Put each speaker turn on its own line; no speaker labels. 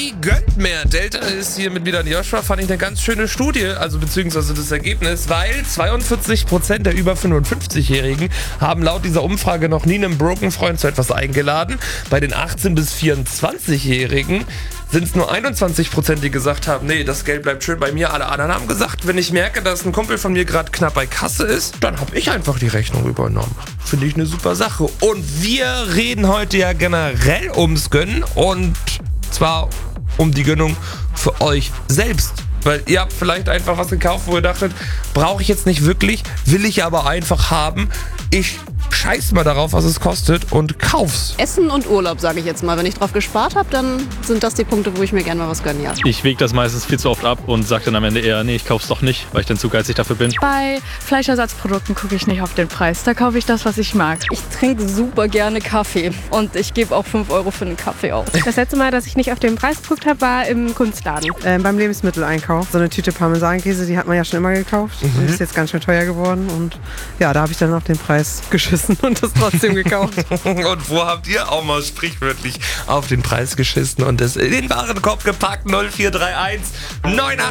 Baby gönnt mehr. Delta ist hier mit Milan Joshua, fand ich eine ganz schöne Studie, also beziehungsweise das Ergebnis, weil 42% der über 55-Jährigen haben laut dieser Umfrage noch nie einen broken Freund zu etwas eingeladen. Bei den 18- bis 24-Jährigen sind es nur 21%, die gesagt haben, nee, das Geld bleibt schön bei mir. Alle anderen haben gesagt, wenn ich merke, dass ein Kumpel von mir gerade knapp bei Kasse ist, dann habe ich einfach die Rechnung übernommen. Finde ich eine super Sache. Und wir reden heute ja generell ums Gönnen und zwar um die Gönnung für euch selbst. Weil ihr habt vielleicht einfach was gekauft, wo ihr dachtet, brauche ich jetzt nicht wirklich, will ich aber einfach haben. Ich scheiß mal darauf, was es kostet und kauf's.
Essen und Urlaub, sage ich jetzt mal. Wenn ich drauf gespart habe, dann sind das die Punkte, wo ich mir gerne mal was gönne, ja.
Ich wege das meistens viel zu oft ab und sage dann am Ende eher, nee, ich kauf's doch nicht, weil ich dann zu geizig dafür bin.
Bei Fleischersatzprodukten gucke ich nicht auf den Preis. Da kaufe ich das, was ich mag.
Ich trinke super gerne Kaffee und ich gebe auch 5 Euro für einen Kaffee aus.
Das letzte Mal, dass ich nicht auf den Preis geguckt habe, war im Kunstladen.
Beim Lebensmitteleinkauf. So eine Tüte Parmesankäse, die hat man ja schon immer gekauft. Und ist jetzt ganz schön teuer geworden. Und ja, da habe ich dann auf den Preis geschissen und das trotzdem gekauft.
Und wo habt ihr auch mal sprichwörtlich auf den Preis geschissen und es in den Warenkorb gepackt? 0431 98